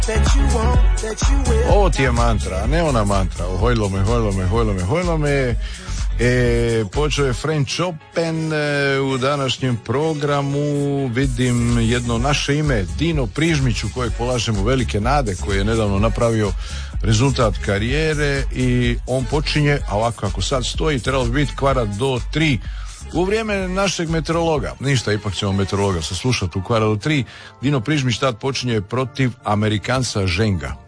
Ovo ti je mantra, a ne ona mantra. Hojlo me. Počeo je French Open u današnjem programu. Vidim jedno naše ime, Dino Prižmić, u kojeg polažemo velike nade, koji je nedavno napravio rezultat karijere i on počinje, a ovako kako sad stoji, trebalo bi biti kvara do 3 u vrijeme našeg meteorologa. Ništa, ipak ćemo meteorologa saslušati u kvara do 3. Dino Prižmić tad počinje protiv Amerikanca Ženga.